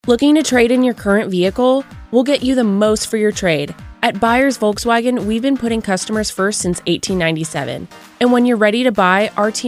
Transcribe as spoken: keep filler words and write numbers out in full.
Looking to trade in your current vehicle? We'll get you the most for your trade. At Buyers Volkswagen, we've been putting customers first since eighteen ninety-seven. And when you're ready to buy, our team